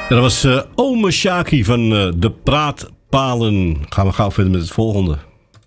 Dat was Ome Shaki van de Praatpalen. Gaan we gauw verder met het volgende.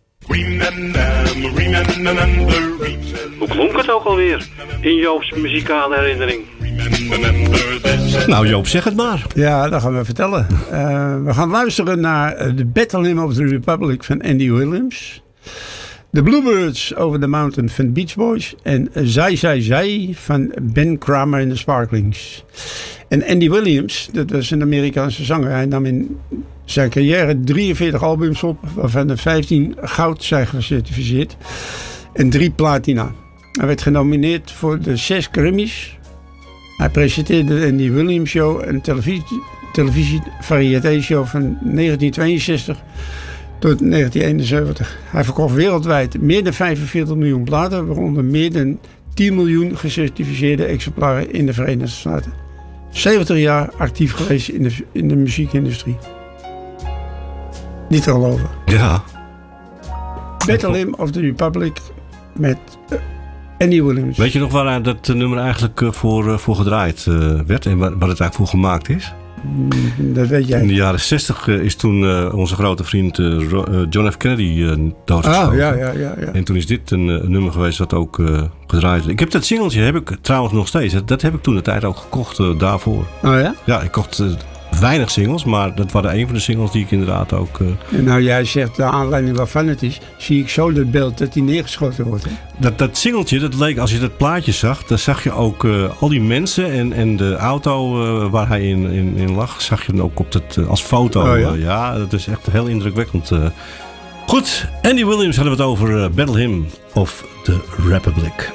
Hoe klonk het ook alweer in Joop's muzikale herinnering? Nou Joop, zeg het maar. Ja, dat gaan we vertellen. We gaan luisteren naar The Battle Hymn of the Republic van Andy Williams. The Bluebirds Over the Mountain van Beach Boys. En Zij van Ben Kramer en de Sparklings. En Andy Williams, dat was een Amerikaanse zanger. Hij nam in zijn carrière 43 albums op, waarvan er 15 goud zijn gecertificeerd. En 3 platina. Hij werd genomineerd voor de 6 Grammys. Hij presenteerde de Andy Williams Show, een televisie-variété-show van 1962 tot 1971. Hij verkocht wereldwijd meer dan 45 miljoen platen, waaronder meer dan 10 miljoen gecertificeerde exemplaren in de Verenigde Staten. 70 jaar actief geweest in de muziekindustrie. Niet te geloven. Ja. Battle Hymn of the Republic met Andy Williams. Weet je nog waar dat nummer eigenlijk voor gedraaid werd en waar het eigenlijk voor gemaakt is? Dat weet jij. In de jaren 60 is toen onze grote vriend John F. Kennedy doodgeschoten. Ja. En toen is dit een nummer geweest dat ook gedraaid is. Ik heb dat singeltje heb ik trouwens nog steeds. Dat heb ik toen de tijd ook gekocht daarvoor. Oh ja? Ja, ik kocht weinig singles, maar dat waren een van de singles die ik inderdaad ook... En nou, jij zegt de aanleiding waarvan het is, zie ik zo dat beeld dat hij neergeschoten wordt. Hè? Dat singeltje, dat leek, als je dat plaatje zag, dan zag je ook al die mensen en de auto waar hij in lag, zag je dan ook op als foto. Oh, ja? Ja, dat is echt heel indrukwekkend. Goed, Andy Williams hadden we het over Battle Hymn of the Republic.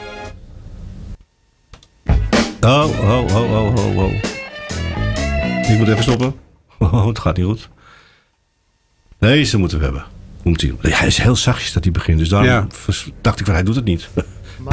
Oh. Ik moet even stoppen. Oh, het gaat niet goed. Deze moeten we hebben. Hij is heel zachtjes dat hij begint. Dus daarom dacht ik van hij doet het niet.